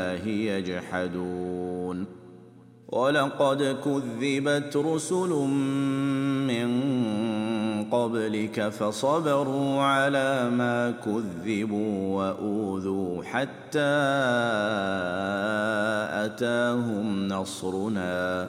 يجحدون ولقد كذبت رسل من قبلك فصبروا على ما كذبوا وأوذوا حتى أتاهم نصرنا